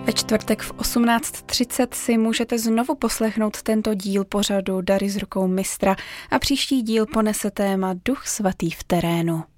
Ve čtvrtek v 18:30 si můžete znovu poslechnout tento díl pořadu Dary z rukou mistra a příští díl ponese téma Duch svatý v terénu.